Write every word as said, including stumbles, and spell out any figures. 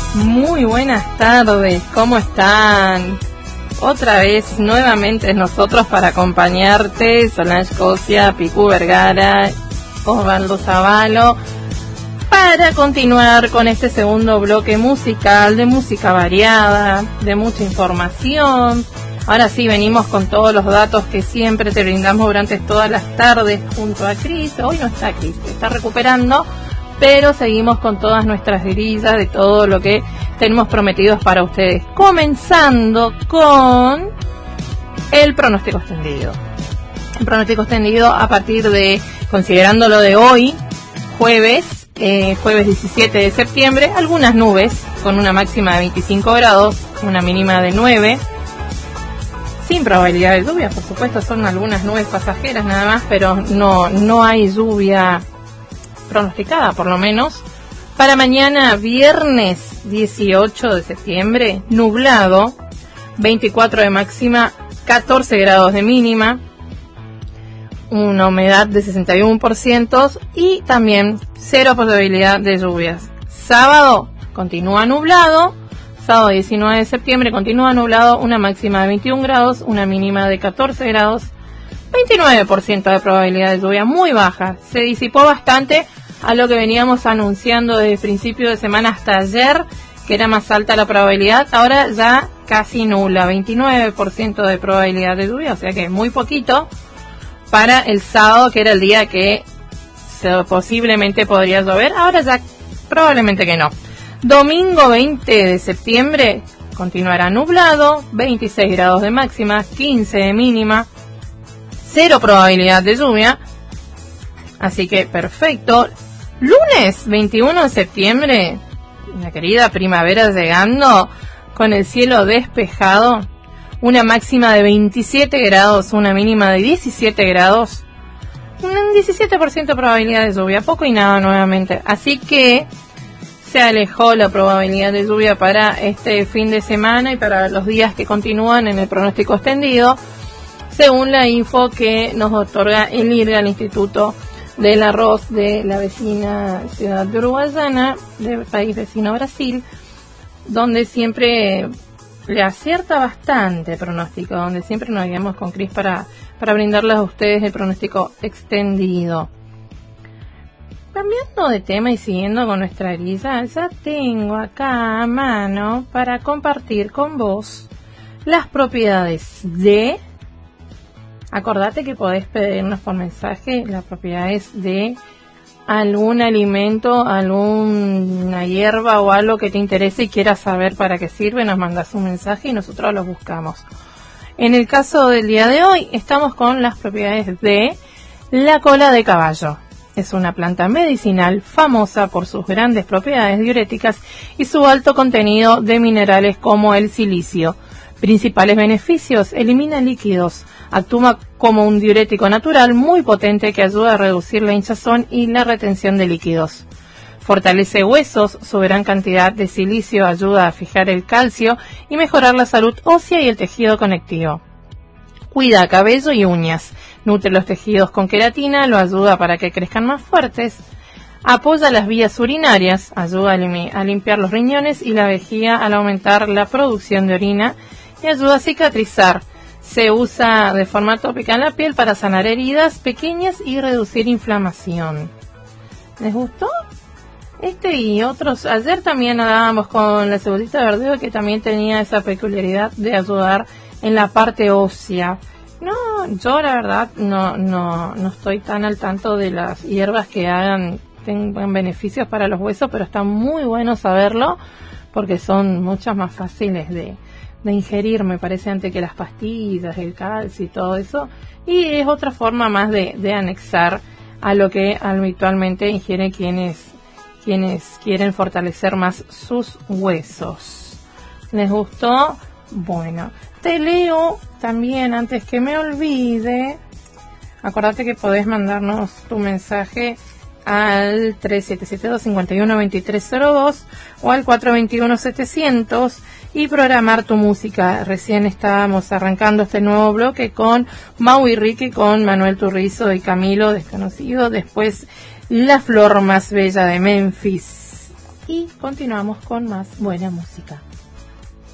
Muy buenas tardes, ¿cómo están? Otra vez, nuevamente nosotros para acompañarte, Solange Cosia, Picu Vergara, Osvaldo Zavalo, para continuar con este segundo bloque musical, de música variada, de mucha información. Ahora sí, venimos con todos los datos que siempre te brindamos durante todas las tardes junto a Cris. Hoy no está Cris, está recuperando, pero seguimos con todas nuestras grillas de todo lo que tenemos prometidos para ustedes. Comenzando con el pronóstico extendido. El pronóstico extendido a partir de, considerándolo de hoy, jueves, eh, jueves diecisiete de septiembre, algunas nubes con una máxima de veinticinco grados, una mínima de nueve. Sin probabilidad de lluvia, por supuesto, son algunas nubes pasajeras nada más, pero no, no hay lluvia pronosticada, por lo menos. Para mañana, viernes dieciocho de septiembre, nublado, veinticuatro de máxima, catorce grados de mínima, una humedad de sesenta y uno por ciento y también cero probabilidad de lluvias. Sábado, continúa nublado. Sábado diecinueve de septiembre continúa nublado, una máxima de veintiún grados, una mínima de catorce grados, veintinueve por ciento de probabilidad de lluvia, muy baja. Se disipó bastante a lo que veníamos anunciando desde el principio de semana hasta ayer, que era más alta la probabilidad, ahora ya casi nula, veintinueve por ciento de probabilidad de lluvia, o sea que muy poquito para el sábado, que era el día que se, posiblemente podría llover, ahora ya probablemente que no. Domingo veinte de septiembre continuará nublado, veintiséis grados de máxima, quince de mínima, cero probabilidad de lluvia, así que perfecto. Lunes veintiuno de septiembre, la querida primavera llegando, con el cielo despejado, una máxima de veintisiete grados, una mínima de diecisiete grados, un diecisiete por ciento de probabilidad de lluvia, poco y nada nuevamente, así que se alejó la probabilidad de lluvia para este fin de semana y para los días que continúan en el pronóstico extendido, según la info que nos otorga el I R G A, el Instituto del Arroz de la vecina ciudad de Uruguayana, del país vecino Brasil, donde siempre le acierta bastante el pronóstico, donde siempre nos guiamos con Cris para, para brindarles a ustedes el pronóstico extendido. Cambiando de tema y siguiendo con nuestra grilla, ya tengo acá a mano para compartir con vos las propiedades de... Acordate que podés pedirnos por mensaje las propiedades de algún alimento, alguna hierba o algo que te interese y quieras saber para qué sirve, nos mandas un mensaje y nosotros los buscamos. En el caso del día de hoy, estamos con las propiedades de la cola de caballo. Es una planta medicinal famosa por sus grandes propiedades diuréticas y su alto contenido de minerales como el silicio. Principales beneficios: elimina líquidos, actúa como un diurético natural muy potente que ayuda a reducir la hinchazón y la retención de líquidos. Fortalece huesos, su gran cantidad de silicio ayuda a fijar el calcio y mejorar la salud ósea y el tejido conectivo. Cuida cabello y uñas, nutre los tejidos con queratina, lo ayuda para que crezcan más fuertes. Apoya las vías urinarias, ayuda a, lim- a limpiar los riñones y la vejiga al aumentar la producción de orina y ayuda a cicatrizar. Se usa de forma tópica en la piel para sanar heridas pequeñas y reducir inflamación. ¿Les gustó? Este y otros. Ayer también hablábamos con la cebollita de verdeo, que también tenía esa peculiaridad de ayudar en la parte ósea. No, yo la verdad no, no, no estoy tan al tanto de las hierbas que hagan, tengan beneficios para los huesos, pero está muy bueno saberlo porque son muchas más fáciles de, de ingerir, me parece, antes que las pastillas, el calcio y todo eso. Y es otra forma más de, de anexar a lo que habitualmente ingieren quienes, quienes quieren fortalecer más sus huesos. ¿Les gustó? Bueno, te leo también, antes que me olvide, acordate que podés mandarnos tu mensaje al tres siete siete, dos cinco uno, dos tres cero dos o al cuatro dos uno, setecientos y programar tu música. Recién estábamos arrancando este nuevo bloque con Mau y Ricky, con Manuel Turrizo y Camilo Desconocido, después La Flor Más Bella de Memphis y continuamos con más buena música.